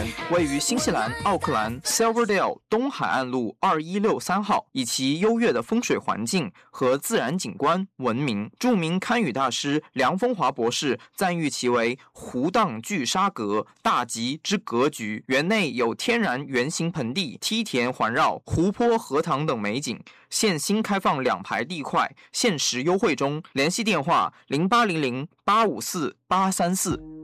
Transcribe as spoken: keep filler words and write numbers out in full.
园位于新西兰奥克兰 Silverdale 东海岸路二一六三号，以其优越的风水环境和自然景观闻名。著名堪舆大师梁风华博士赞誉其为湖荡聚沙阁，大吉之格局。园内有天然圆形盆地、梯田环绕、湖泊、荷塘等美景。现新开放两排地块，限时优惠中。联系电话零八零零八五四八三四。